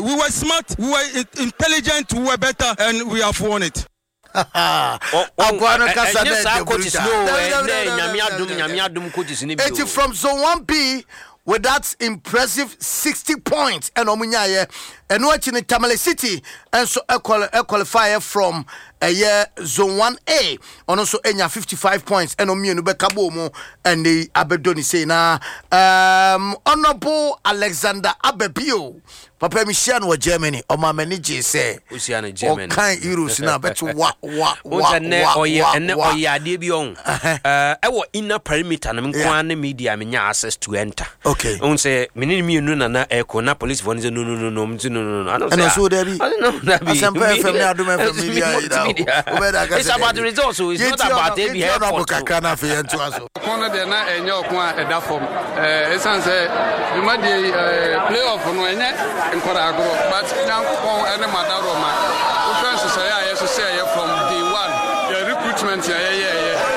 We were smart, we were intelligent, we were better, and we have won it. It's from Zone 1B with that impressive 60 points and Omunyaye and watching the Tamale City and so a qualifier from a year Zone 1A and also Enya 55 points and Omienu Bekabomo and the Abedoni say na Honorable Alexander Abebio Papa Michian wa Germany o ma manage say Oceania Germany kan Euros na bet wa ade bi on e wo inner perimeter na mko na media me nya access to enter okay on say menini mienu na eko na police for no I don't say so there be I don't know that be FM na do media it's about the results so it's not about the behavior kakana fe ento aso kono de na enye okwa eda form esan say you ma dey playoff no enye nkora agro but nyankopon ene madaro ma offense say ya from day one your recruitment ya